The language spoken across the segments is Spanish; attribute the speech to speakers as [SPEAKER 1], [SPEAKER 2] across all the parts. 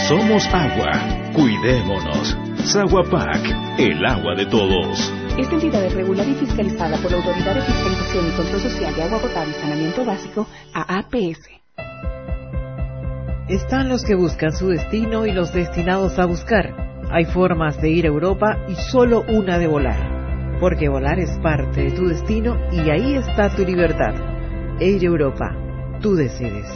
[SPEAKER 1] Somos agua. Cuidémonos. Saguapac, el agua de todos.
[SPEAKER 2] Esta entidad es regulada y fiscalizada por la Autoridad de Fiscalización y Control Social de Agua Potable y Saneamiento Básico, AAPS.
[SPEAKER 3] Están los que buscan su destino y los destinados a buscar. Hay formas de ir a Europa y solo una de volar. Porque volar es parte de tu destino y ahí está tu libertad. Air Europa, tú decides.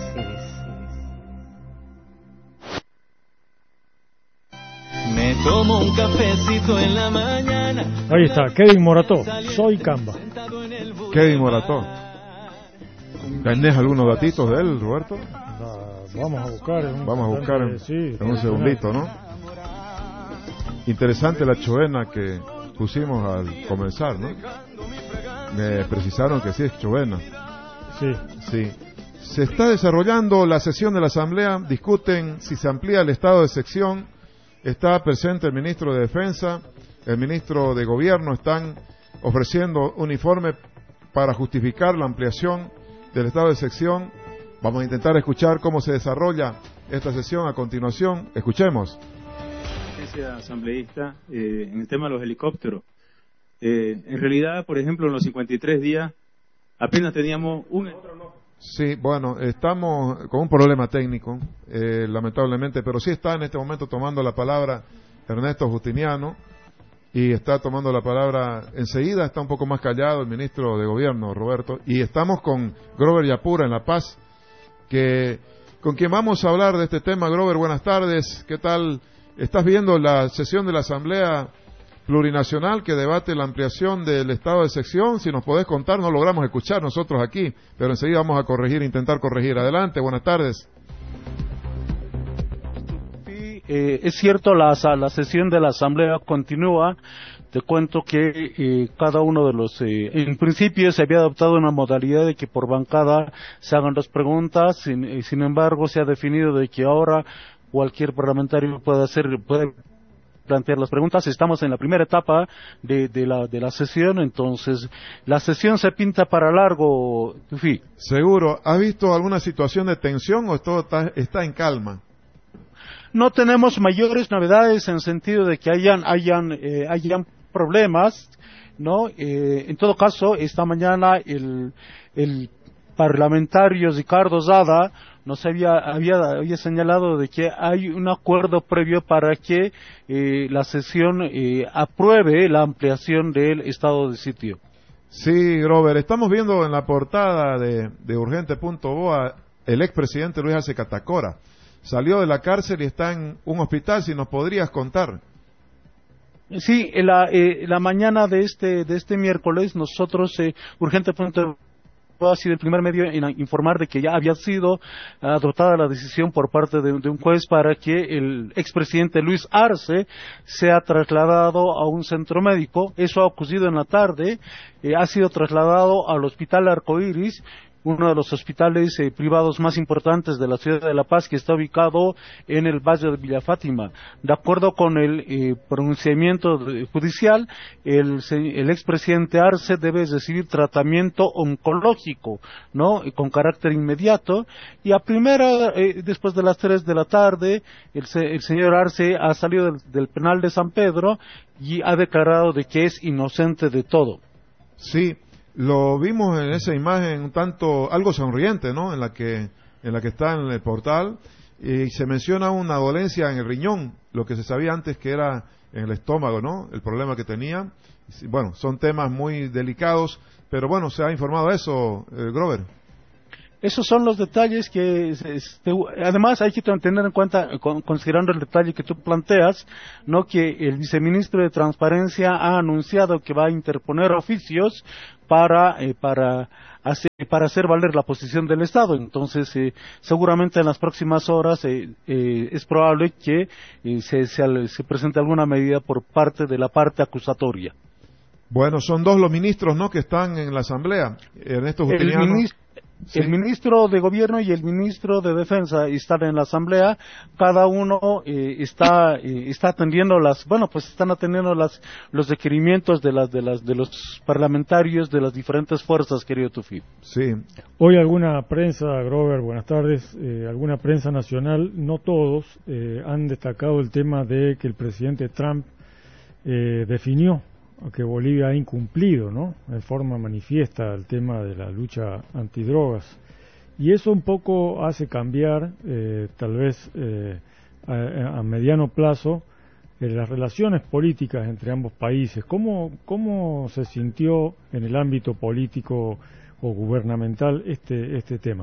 [SPEAKER 4] Me tomo un cafecito en la mañana.
[SPEAKER 5] Ahí está, Kevin Morató, soy Camba.
[SPEAKER 6] Kevin Morató. ¿Tenés algunos datitos de él, Roberto?
[SPEAKER 5] Vamos a buscar
[SPEAKER 6] en un segundito, ¿no? Interesante la chovena que pusimos al comenzar, ¿no? Me precisaron que sí es chovena. Sí. Se está desarrollando la sesión de la Asamblea, discuten si se amplía el estado de sección. Está presente el ministro de Defensa, el ministro de Gobierno, están ofreciendo un informe para justificar la ampliación del estado de sección. Vamos a intentar escuchar cómo se desarrolla esta sesión a continuación. Escuchemos.
[SPEAKER 7] Asambleísta, en el tema de los helicópteros. En realidad, por ejemplo, en los 53 días apenas teníamos un...
[SPEAKER 6] Sí, bueno, estamos con un problema técnico, lamentablemente, pero sí está en este momento tomando la palabra Ernesto Justiniano y está tomando la palabra enseguida, está un poco más callado el ministro de Gobierno, Roberto, y estamos con Grover Yapura en La Paz, con quien vamos a hablar de este tema. Grover, buenas tardes, ¿qué tal? ¿Estás viendo la sesión de la Asamblea Plurinacional que debate la ampliación del estado de sección? Si nos podés contar, no logramos escuchar nosotros aquí, pero enseguida vamos a intentar corregir. Adelante, buenas tardes.
[SPEAKER 8] Sí, es cierto, la sesión de la Asamblea continúa. Te cuento que cada uno de los... en principio se había adoptado una modalidad de que por bancada se hagan las preguntas, sin embargo se ha definido de que ahora cualquier parlamentario puede plantear las preguntas. Estamos en la primera etapa de la sesión, entonces la sesión se pinta para largo, Tufi.
[SPEAKER 6] Seguro. ¿Has visto alguna situación de tensión o todo está en calma?
[SPEAKER 8] No tenemos mayores novedades en sentido de que hayan problemas, ¿no? En todo caso, esta mañana el parlamentario Ricardo Zada nos había señalado de que hay un acuerdo previo para que la sesión apruebe la ampliación del estado de sitio.
[SPEAKER 6] Sí, Grover, estamos viendo en la portada de Urgente.boa el expresidente Luis Arce Catacora. Salió de la cárcel y está en un hospital, si nos podrías contar.
[SPEAKER 8] Sí, la mañana de este miércoles nosotros Urgente.boa ha sido el primer medio en informar de que ya había sido adoptada la decisión por parte de un juez para que el expresidente Luis Arce sea trasladado a un centro médico. Eso ha ocurrido en la tarde, ha sido trasladado al Hospital Arcoíris, uno de los hospitales privados más importantes de la ciudad de La Paz, que está ubicado en el barrio de Villa Fátima. De acuerdo con el pronunciamiento judicial, el expresidente Arce debe recibir tratamiento oncológico, ¿no? Con carácter inmediato, y después de las 3 de la tarde, el señor Arce ha salido del penal de San Pedro y ha declarado de que es inocente de todo.
[SPEAKER 6] Sí. Lo vimos en esa imagen un tanto, algo sonriente, ¿no? En la que está en el portal, y se menciona una dolencia en el riñón, lo que se sabía antes que era en el estómago, ¿no? El problema que tenía. Bueno, son temas muy delicados, pero bueno, se ha informado de eso, Grover.
[SPEAKER 8] Esos son los detalles que, además hay que tener en cuenta, considerando el detalle que tú planteas, ¿no? Que el viceministro de Transparencia ha anunciado que va a interponer oficios para hacer valer la posición del Estado. Entonces, seguramente en las próximas horas es probable que se presente alguna medida por parte de la parte acusatoria.
[SPEAKER 6] Bueno, son dos los ministros, ¿no?, que están en la Asamblea. Ernesto Justiniano.
[SPEAKER 8] Sí. El ministro de Gobierno y el ministro de Defensa están en la Asamblea, cada uno está atendiendo están atendiendo los requerimientos de los parlamentarios de las diferentes fuerzas, querido Tufi.
[SPEAKER 6] Sí.
[SPEAKER 5] Hoy alguna prensa, Grover, buenas tardes, alguna prensa nacional, no todos, han destacado el tema de que el presidente Trump definió que Bolivia ha incumplido, ¿no?, de forma manifiesta el tema de la lucha antidrogas, y eso un poco hace cambiar, tal vez a mediano plazo, las relaciones políticas entre ambos países. ¿Cómo se sintió en el ámbito político o gubernamental este tema?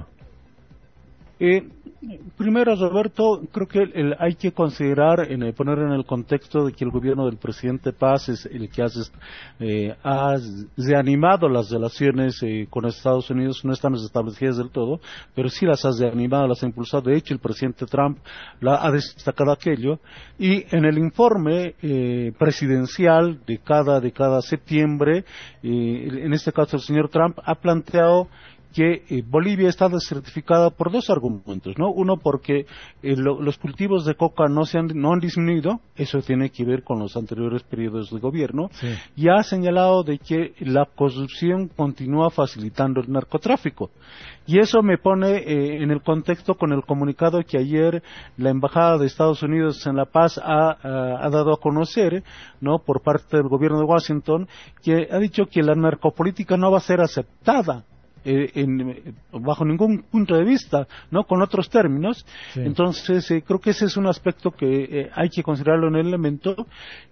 [SPEAKER 8] Primero, Roberto, creo que hay que considerar, poner en el contexto de que el gobierno del presidente Paz es el que ha reanimado las relaciones con Estados Unidos. No están establecidas del todo, pero sí las ha reanimado, las ha impulsado. De hecho, el presidente Trump ha destacado aquello. Y en el informe presidencial de cada septiembre, en este caso el señor Trump ha planteado que Bolivia está desertificada por dos argumentos, ¿no? Uno, porque los cultivos de coca no han disminuido, eso tiene que ver con los anteriores periodos de gobierno, sí. Y ha señalado de que la corrupción continúa facilitando el narcotráfico. Y eso me pone en el contexto con el comunicado que ayer la Embajada de Estados Unidos en La Paz ha dado a conocer, ¿no?, por parte del gobierno de Washington, que ha dicho que la narcopolítica no va a ser aceptada bajo ningún punto de vista, ¿no?, con otros términos. Sí. Entonces creo que ese es un aspecto que hay que considerarlo en el elemento.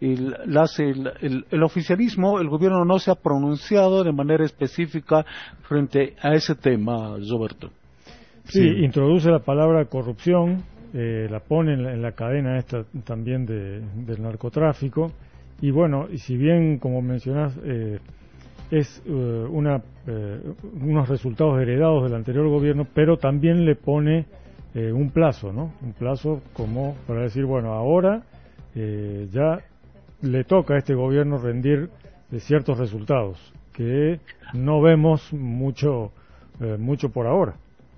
[SPEAKER 8] El oficialismo, el gobierno no se ha pronunciado de manera específica frente a ese tema, Roberto.
[SPEAKER 5] Sí, introduce la palabra corrupción, la pone en la cadena esta también del narcotráfico, y bueno, y si bien, como mencionás, es unos resultados heredados del anterior gobierno, pero también le pone un plazo, ¿no? Un plazo como para decir, bueno, ahora ya le toca a este gobierno rendir ciertos resultados que no vemos mucho por ahora.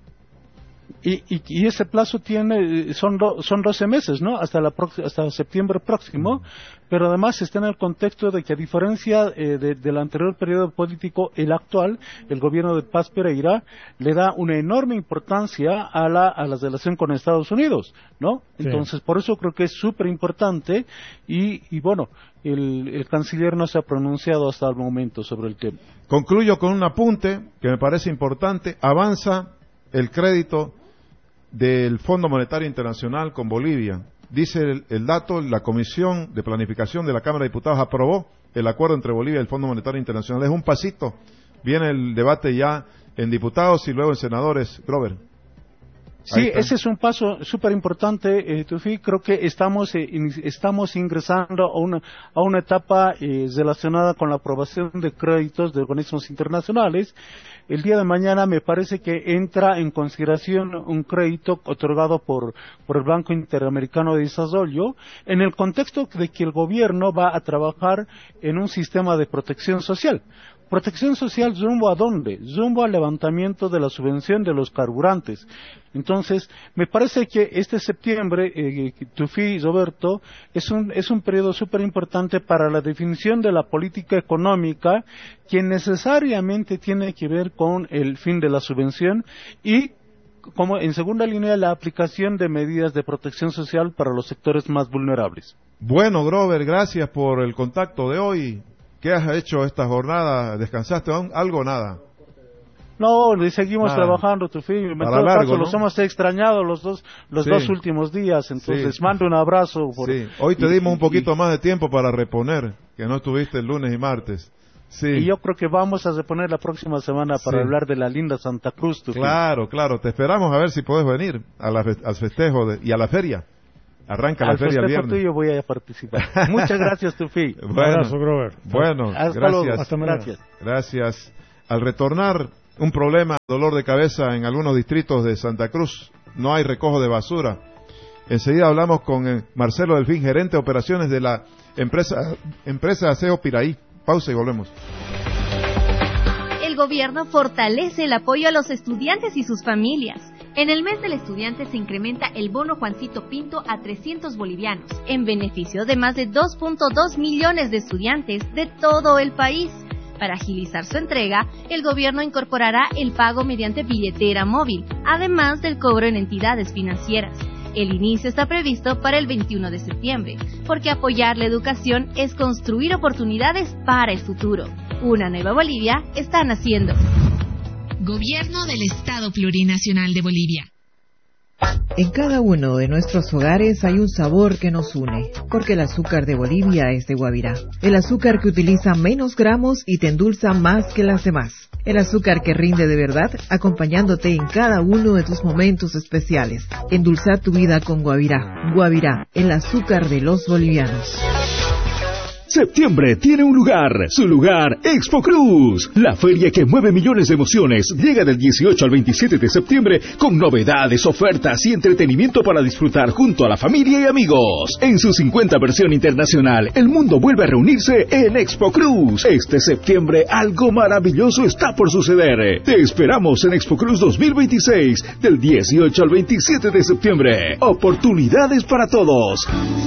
[SPEAKER 8] Y ese plazo son 12 meses, ¿no?, hasta septiembre próximo, pero además está en el contexto de que, a diferencia del anterior periodo político, el actual, el gobierno de Paz Pereira, le da una enorme importancia a la relación con Estados Unidos, ¿no? Sí. Entonces, por eso creo que es súper importante, y bueno, el canciller no se ha pronunciado hasta el momento sobre el tema.
[SPEAKER 6] Concluyo con un apunte que me parece importante. Avanza el crédito del Fondo Monetario Internacional con Bolivia. Dice el dato, la Comisión de Planificación de la Cámara de Diputados aprobó el acuerdo entre Bolivia y el Fondo Monetario Internacional. Es un pasito. Viene el debate ya en diputados y luego en senadores. Grover.
[SPEAKER 8] Sí, ese es un paso súper importante, Tufi. Creo que estamos ingresando a una etapa relacionada con la aprobación de créditos de organismos internacionales. El día de mañana me parece que entra en consideración un crédito otorgado por el Banco Interamericano de Desarrollo, en el contexto de que el gobierno va a trabajar en un sistema de protección social. ¿Protección social rumbo a dónde? Rumbo al levantamiento de la subvención de los carburantes. Entonces, me parece que este septiembre, Tufi y Roberto, es un periodo súper importante para la definición de la política económica, que necesariamente tiene que ver con el fin de la subvención y, como en segunda línea, la aplicación de medidas de protección social para los sectores más vulnerables.
[SPEAKER 6] Bueno, Grover, gracias por el contacto de hoy. ¿Qué has hecho esta jornada? ¿Descansaste algo o nada?
[SPEAKER 8] No, seguimos trabajando, Tufi. En todo caso, ¿no? Los hemos extrañado los dos últimos días, entonces mando un abrazo.
[SPEAKER 6] Sí, hoy te dimos un poquito más de tiempo para reponer, que no estuviste el lunes y martes. Sí.
[SPEAKER 8] Y yo creo que vamos a reponer la próxima semana para hablar de la linda Santa Cruz, Tufi.
[SPEAKER 6] Claro, te esperamos a ver si puedes venir al festejo y a la feria. Arranca la feria el viernes.
[SPEAKER 8] Tuyo voy a participar. Muchas gracias, Tufi.
[SPEAKER 6] Un abrazo, Grover. Bueno, gracias.
[SPEAKER 8] Hasta gracias.
[SPEAKER 6] Gracias. Al retornar, un problema, dolor de cabeza en algunos distritos de Santa Cruz. No hay recojo de basura. Enseguida hablamos con Marcelo Delfín, gerente de operaciones de la empresa Aseo Piraí. Pausa y volvemos.
[SPEAKER 9] El gobierno fortalece el apoyo a los estudiantes y sus familias. En el mes del estudiante se incrementa el bono Juancito Pinto a 300 bolivianos, en beneficio de más de 2.2 millones de estudiantes de todo el país. Para agilizar su entrega, el gobierno incorporará el pago mediante billetera móvil, además del cobro en entidades financieras. El inicio está previsto para el 21 de septiembre, porque apoyar la educación es construir oportunidades para el futuro. Una nueva Bolivia está naciendo.
[SPEAKER 10] Gobierno del Estado Plurinacional de Bolivia.
[SPEAKER 3] En cada uno de nuestros hogares hay un sabor que nos une, porque el azúcar de Bolivia es de Guavirá. El azúcar que utiliza menos gramos y te endulza más que las demás. El azúcar que rinde de verdad, acompañándote en cada uno de tus momentos especiales. Endulzar tu vida con Guavirá. Guavirá, el azúcar de los bolivianos.
[SPEAKER 1] Septiembre tiene un lugar, su lugar, Expo Cruz. La feria que mueve millones de emociones llega del 18 al 27 de septiembre con novedades, ofertas y entretenimiento para disfrutar junto a la familia y amigos. En su 50 versión internacional, el mundo vuelve a reunirse en Expo Cruz. Este septiembre algo maravilloso está por suceder. Te esperamos en Expo Cruz 2026 del 18 al 27 de septiembre. Oportunidades para todos.